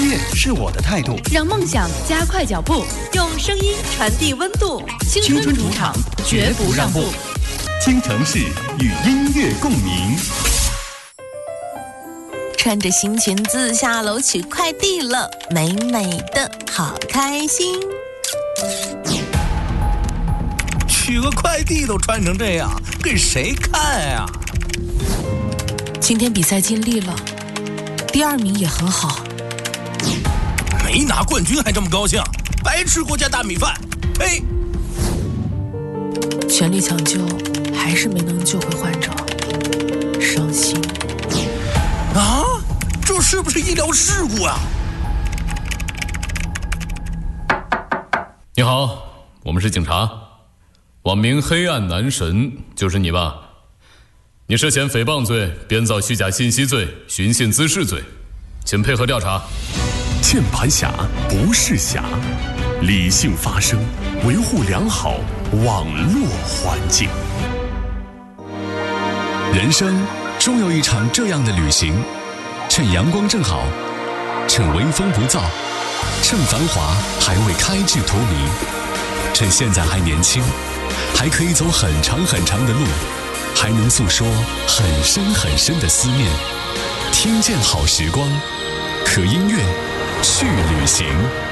乐是我的态度， 让梦想加快脚步， 用声音传递温度。 青春主场，绝不让步。 京城市与音乐共鸣。 穿着新裙子下楼取快递了，美美的，好开心。 取个快递都穿成这样，给谁看呀？ 今天比赛尽力了，第2名也很好。 没拿冠军还这么高兴，白吃国家大米饭！呸！ 全力抢救，还是没能救回患者，伤心。 啊，这是不是医疗事故啊？ 你好，我们是警察，网名黑暗男神，就是你吧？你涉嫌诽谤罪、编造虚假信息罪、寻衅滋事罪，请配合调查。 键盘侠不是侠，理性发声，维护良好网络环境。 人生终有一场这样的旅行，趁阳光正好，趁微风不燥，趁繁华还未开至荼蘼，趁现在还年轻，还可以走很长很长的路，还能诉说很深很深的思念。听见好时光，和音乐去旅行。